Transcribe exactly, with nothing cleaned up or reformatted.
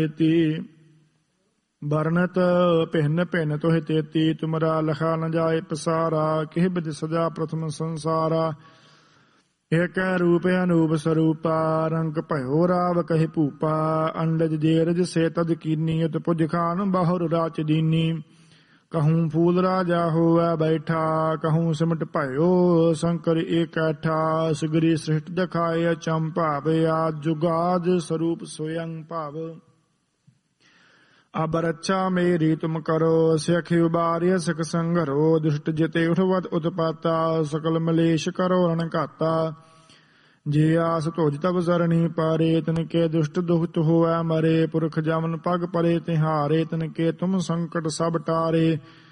ਬਰਨਤ ਭਿੰਨ ਭਿੰਨ ਤੋਹਿ ਤੇਤੀ ਤੁਮਰਾ ਲਖਾ ਨ ਜਾਏ ਪਸਾਰਾ ਕਿਹ ਬਿਦ ਸਜਾ ਪ੍ਰਥਮ ਸੰਸਾਰਾ ਏਕ ਰੂਪ ਅਨੂਪ ਸਰੂਪਾ ਰੰਗ ਭਇਓ ਰਾਵ ਕਹਿ ਭੂਪਾ ਅੰਡਜ ਜੇਰਜ ਸੇ ਤਦ ਕੀਨੀ ਉਤ ਪੁਜ ਖਾਨ ਬਾਹੁਰ ਰਾਚ ਦੀਨੀ कहूँ फूल राजा होवै बैठा कहूँ सिमट भयो शंकर एकैठा सिगरी सृष्ट दिखाए अचम भाव आज जुगाद स्वरूप स्वयं भाव अब रक्षा मेरी तुम करो सिख उबार्य सिख संघरो दुष्ट जिते उठवत उत्पाता सकल मलेश करो रण घाता जे आस तुझ तब सरणी पारे तिनके दुष्ट दुखत होवै मरे पुरख जमन पग परे तिहारे तिनके तुम संकट सब टारे